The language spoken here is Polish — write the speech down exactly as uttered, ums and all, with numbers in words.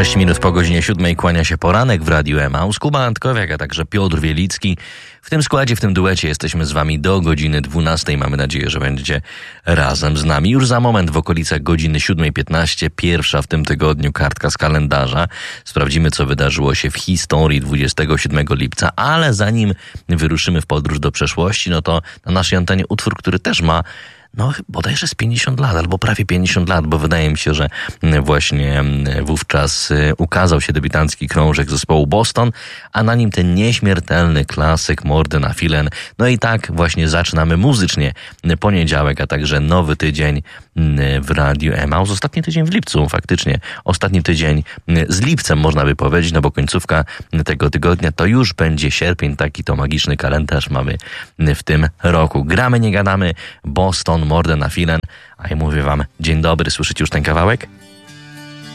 sześć minut po godzinie siódmej kłania się poranek w Radiu Emaus. Kuba Antkowiak, a także Piotr Wielicki. W tym składzie, w tym duecie jesteśmy z wami do godziny dwunastej. Mamy nadzieję, że będziecie razem z nami. Już za moment w okolicach godziny siódmej piętnaście, pierwsza w tym tygodniu kartka z kalendarza. Sprawdzimy, co wydarzyło się w historii dwudziestego siódmego lipca, ale zanim wyruszymy w podróż do przeszłości, no to na naszej antenie utwór, który też ma no bodajże z pięćdziesiąt lat, albo prawie pięćdziesiąt lat, bo wydaje mi się, że właśnie wówczas ukazał się debiutancki krążek zespołu Boston, a na nim ten nieśmiertelny klasyk Mordy na filen. No i tak właśnie zaczynamy muzycznie poniedziałek, a także nowy tydzień w Radiu Emaus. Ostatni tydzień w lipcu, faktycznie. Ostatni tydzień z lipcem, można by powiedzieć, no bo końcówka tego tygodnia to już będzie sierpień. Taki to magiczny kalendarz mamy w tym roku. Gramy, nie gadamy. Boston, Mordę na filen. A ja mówię wam dzień dobry. Słyszycie już ten kawałek?